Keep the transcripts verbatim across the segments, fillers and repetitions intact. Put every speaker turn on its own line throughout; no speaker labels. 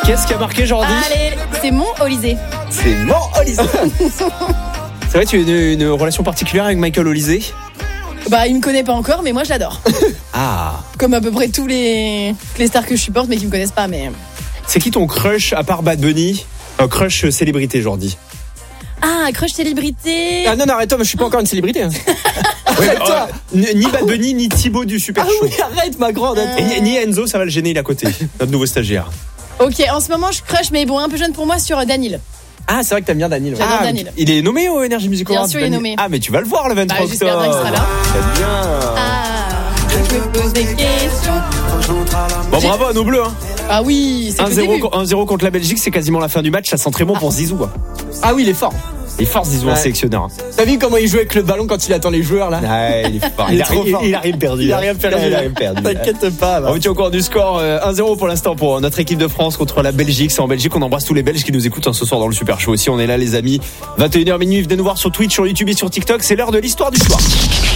Qu'est-ce qui a marqué Jordi?
Allez, c'est mon Olysée.
C'est mon Olysée. C'est vrai, tu as une, une relation particulière avec Michael Olysée?
Bah, il me connaît pas encore, mais moi je l'adore.
Ah.
Comme à peu près tous les, les stars que je supporte, mais qui me connaissent pas. Mais
c'est qui ton crush à part Bad Bunny? Un crush célébrité, Jordi.
Ah, crush célébrité.
Ah non, non, arrête-toi, moi je suis pas encore une célébrité. Hein.
Ouais, euh, ni Bad Bunny, ni Thibaut du Super
ah,
Show.
Oui, arrête, ma grande.
Euh...
Et ni, ni Enzo, ça va le gêner, il est à côté. Notre nouveau stagiaire.
Ok, en ce moment je crush, mais bon, un peu jeune pour moi, sur Daniel.
Ah, c'est vrai que t'aimes bien Daniel. Ouais.
J'adore
ah,
Daniel.
Il est nommé au Energy Music Awards.
Bien sûr, il est nommé.
Ah, mais tu vas le voir le vingt-trois
bah,
octobre.
J'espère bien qu'il sera là.
Très bien.
Ah, je me pose des questions.
Bon, bravo à nos bleus. Hein.
Ah oui, c'est
un zéro contre la Belgique, c'est quasiment la fin du match. Ça sent très bon pour Zizou. Hein.
Ah oui, il est fort.
Il est fort Zizou, ouais. En sélectionneur. Hein.
T'as vu comment il joue avec le ballon quand il attend les joueurs là?
Ouais, il est fort.
il,
il,
est
a,
trop
il,
fort.
il a rien perdu.
Il a rien perdu.
Il a rien perdu.
T'inquiète pas. Bah.
On vous tient au courant du score. un zéro pour l'instant pour notre équipe de France contre la Belgique. C'est en Belgique. On embrasse tous les Belges qui nous écoutent hein, ce soir dans le Super Show aussi. On est là, les amis. vingt et une heures minuit. Venez nous voir sur Twitch, sur YouTube et sur TikTok. C'est l'heure de l'histoire du soir.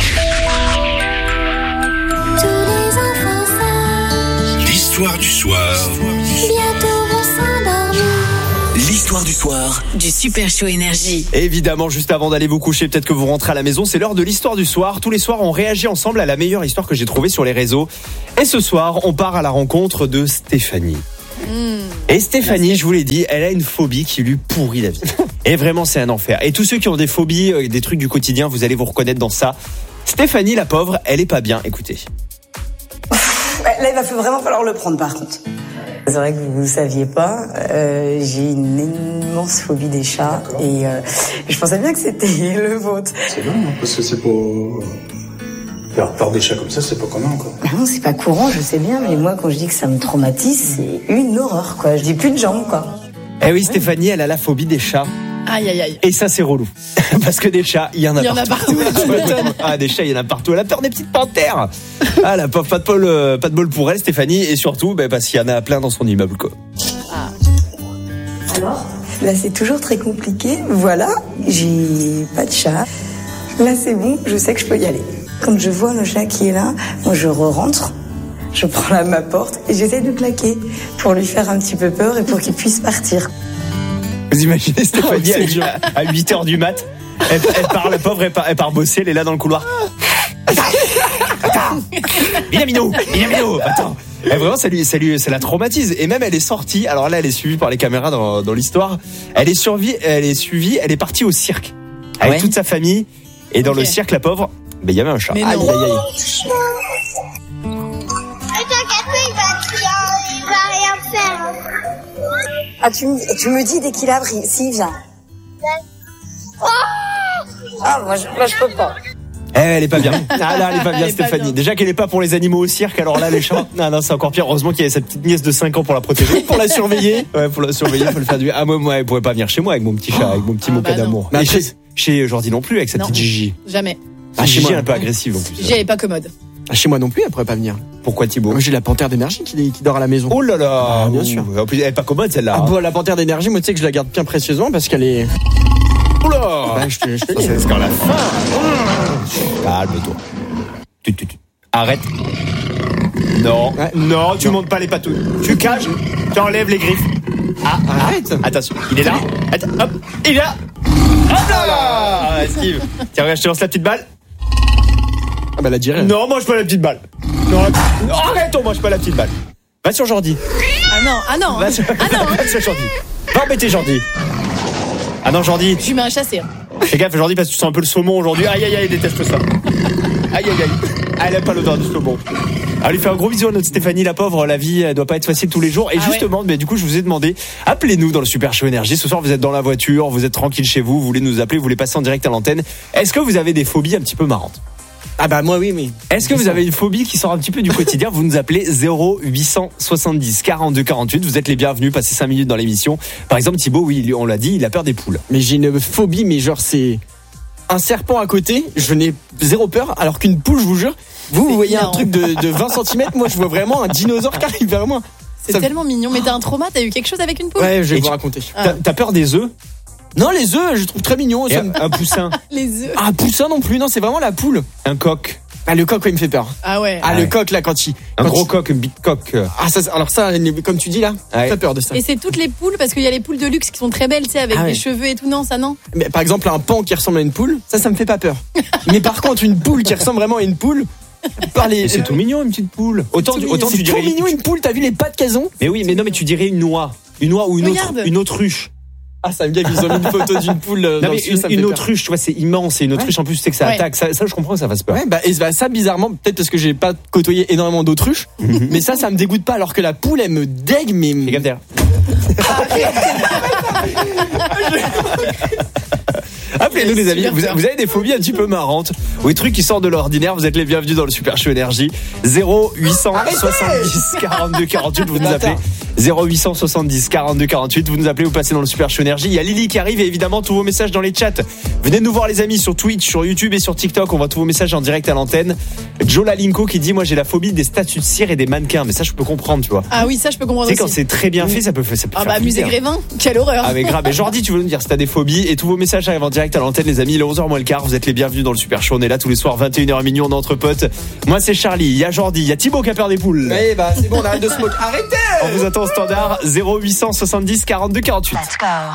L'histoire du soir. L'histoire du soir
du Super Show Énergie.
Évidemment, juste avant d'aller vous coucher, peut-être que vous rentrez à la maison, c'est l'heure de l'histoire du soir. Tous les soirs, on réagit ensemble à la meilleure histoire que j'ai trouvée sur les réseaux. Et ce soir, on part à la rencontre de Stéphanie. Mmh. Et Stéphanie, je vous l'ai dit, elle a une phobie qui lui pourrit la vie. Et vraiment, c'est un enfer. Et tous ceux qui ont des phobies, des trucs du quotidien, vous allez vous reconnaître dans ça. Stéphanie, la pauvre, elle est pas bien. Écoutez.
Là, il va vraiment falloir le prendre, par contre. C'est vrai que vous ne saviez pas, euh, j'ai une immense phobie des chats. D'accord. Et euh, je pensais bien que c'était le vôtre.
C'est long, hein, parce que c'est pas... Faire peur des chats comme ça, c'est pas commun, quoi.
Ah non, c'est pas courant, je sais bien, mais moi, quand je dis que ça me traumatise, c'est une horreur, quoi. Je dis plus de jambes, quoi.
Eh oui, Stéphanie, elle a la phobie des chats.
Aïe, aïe, aïe.
Et ça, c'est relou. Parce que des chats, il y en a
il y
partout.
Il y en a partout.
Ah, des chats, il y en a partout. Elle a peur des petites panthères. Ah, la pauvre, pas de bol, euh, pas de bol pour elle, Stéphanie. Et surtout, bah, parce qu'il y en a plein dans son immeuble, quoi.
Ah. Alors, là, c'est toujours très compliqué. Voilà, j'ai pas de chat. Là, c'est bon, je sais que je peux y aller. Quand je vois le chat qui est là, moi, je re-rentre. Je prends là ma porte et j'essaie de claquer pour lui faire un petit peu peur et pour qu'il puisse partir.
Vous imaginez Stéphanie oh, à, à huit heures du mat, elle, elle part, la pauvre, elle part, elle part bosser, elle est là dans le couloir. Attends, attends, Minamino, Minamino, attends. Et vraiment, ça lui, ça lui, ça la traumatise. Et même, elle est sortie. Alors là, elle est suivie par les caméras dans, dans l'histoire. Elle est suivie, elle est suivie, elle est partie au cirque avec ouais. toute sa famille. Et dans okay. le cirque, la pauvre, ben il y avait un chat.
Mais
aïe,
non.
aïe, aïe.
Il va rien faire. Ah, tu, tu me dis dès qu'il a pris, s'il vient. Oh ah, moi je, moi je peux pas.
Eh, elle est pas bien. Ah là, elle est pas bien,
elle
Stéphanie.
Pas bien.
Déjà qu'elle est pas pour les animaux au cirque, alors là, les chats. Non, non, c'est encore pire. Heureusement qu'il y avait sa petite nièce de cinq ans pour la protéger.
Pour la surveiller.
Ouais, pour la surveiller, faut le faire du. Ah, moi, moi, elle pourrait pas venir chez moi avec mon petit chat, avec mon petit
ah,
mocha
bah
d'amour.
Mais
Mais chez, chez Jordi non plus, avec sa
non.
petite Gigi.
Jamais.
Ah, Gigi, elle est un peu agressive, en plus.
Gigi, elle est pas commode.
Ah, chez moi non plus, elle pourrait pas venir.
Pourquoi, Thibaut?
Moi, j'ai la panthère d'énergie qui, qui dort à la maison.
Oh là là.
Ah, bien sûr.
En plus, elle est pas commode, celle-là.
Ah, bah, la panthère d'énergie, moi, tu sais que je la garde bien précieusement parce qu'elle est.
Oula
bah, je te, je te dis.
C'est quand la fin. Calme-toi. Tu, tu, tu. Arrête. Non. Ouais. Non, tu montes pas les patouilles. Tu caches, tu enlèves les griffes. Ah, arrête. Attention. Il est là. Attends, hop. Il est là. Hop là. Ah, Steve. Tiens, regarde, je te lance la petite balle.
Ah, bah, la dirait.
Non, mange pas la petite balle. Non, non arrête, on mange pas la petite balle. Va sur Jordi.
Ah non, ah non.
Va sur,
ah non.
Va sur Jordi. Va embêter Jordi. Ah non, Jordi.
Je lui mets un chassé.
Fais gaffe, Jordi, parce que tu sens un peu le saumon aujourd'hui. Aïe, aïe, aïe, il déteste ça. Aïe, aïe, aïe. Ah, elle aime pas l'odeur du saumon. Alors, lui fait un gros bisou à notre Stéphanie, la pauvre. La vie, elle doit pas être facile tous les jours. Et ah justement, ouais. mais du coup, je vous ai demandé, appelez-nous dans le Super Show Énergie. Ce soir, vous êtes dans la voiture, vous êtes tranquille chez vous, vous voulez nous appeler, vous voulez passer en direct à l'antenne. Est-ce que vous avez des phobies un petit peu marrantes?
Ah bah moi oui mais
est-ce que vous avez une phobie qui sort un petit peu du quotidien? Vous nous appelez zéro huit cent soixante-dix quarante-deux quarante-huit. Vous êtes les bienvenus, passez cinq minutes dans l'émission. Par exemple, Thibaut, oui, on l'a dit, il a peur des poules.
Mais j'ai une phobie, mais genre c'est un serpent à côté, je n'ai zéro peur, alors qu'une poule, je vous jure, vous, vous voyez un truc de, de vingt centimètres, moi je vois vraiment un dinosaure qui arrive vers moi.
C'est ça... tellement mignon, mais t'as un trauma, t'as eu quelque chose avec une poule?
Ouais, je vais
Et
vous
tu...
raconter.
Ah. T'as, t'as peur des œufs?
Non, les œufs, je trouve très mignon.
Un, un poussin?
Les œufs.
Un poussin non plus, non, c'est vraiment la poule.
Un coq?
Ah, le coq, ouais, il me fait peur.
Ah ouais.
Ah,
Ah
le
ouais.
coq, là, quand il.
Un
quand
gros
il-
coq, un big coq.
Ah, ça, alors ça, comme tu dis là,
Ouais.
j'ai peur de ça.
Et c'est toutes les poules, parce qu'il y a les poules de luxe qui sont très belles, tu sais, avec
Ah ouais.
des cheveux et tout. Non, ça non.
Mais par exemple, un pan qui ressemble à une poule, ça, ça me fait pas peur. Mais par contre, une poule qui ressemble vraiment à une poule, par les.
Mais c'est tout mignon, une petite poule. Autant,
C'est
tu- autant
c'est
tu
trop
dirais.
mignon une poule, t'as vu les pattes qu'elles ont?
Mais oui, mais non, mais tu dirais une noix. Une noix ou une autre,
Regarde.
une autruche.
Ah, ça me gave, ils ont mis une photo d'une poule. euh,
Non,
dans le
mais
studio,
une,
ça me
une
fait peur.
autruche, tu vois, c'est immense. Et une autruche, en plus, tu sais que ça
Ouais.
attaque. Ça, ça, je comprends que ça fasse peur.
Ouais, bah, et bah, ça, bizarrement, peut-être parce que j'ai pas côtoyé énormément d'autruches, mais ça, ça me dégoûte pas, alors que la poule, elle me dégue, mais.
Fais gaffe derrière. Appelez-nous les amis, vous, vous avez des phobies un petit peu marrantes ou des trucs qui sortent de l'ordinaire, vous êtes les bienvenus dans le Super Show Énergie. Zéro huit cent soixante-dix quarante-deux quarante-huit, vous nous appelez. Zéro huit cent soixante-dix quarante-deux quarante-huit, vous nous appelez, vous passez dans le Super Show Énergie. Il y a Lily qui arrive et évidemment tous vos messages dans les chats. Venez nous voir les amis sur Twitch, sur YouTube et sur TikTok, on voit tous vos messages en direct à l'antenne. Joe Lalinko qui dit moi j'ai la phobie des statues de cire et des mannequins, mais ça je peux comprendre, tu vois.
Ah oui, ça je peux comprendre
Tu sais quand
aussi.
c'est très bien fait, ça peut, ça peut
Ah
faire
bah, musée
flipper.
Grévin, quelle horreur.
Ah mais grave, et Jordi tu veux nous dire si t'as des phobies et tous vos messages arrivent en direct à l'antenne les amis, il est onze heures moins le quart, vous êtes les bienvenus dans le Super Show, on est là tous les soirs vingt et une heures minuit, on est entre potes. Moi c'est Charlie, il y a Jordi, il y a Thibaut qui a peur des poules.
Ouais, bah, c'est bon, on arrête de se moquer. Arrêtez!
On vous attend au standard zéro huit cent soixante-dix quarante-deux quarante-huit.